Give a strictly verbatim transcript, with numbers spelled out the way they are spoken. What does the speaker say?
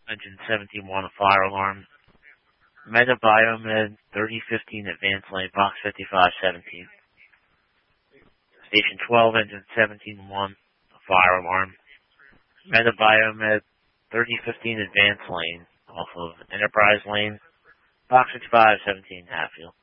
Engine seventeen one, a fire alarm. Meta Biomed thirty fifteen, advanced lane, box fifty-five seventeen. Station twelve, engine seventeen one, a fire alarm. Meta Biomed thirty fifteen, advanced lane, off of Enterprise Lane, box fifty-five seventeen, Hatfield.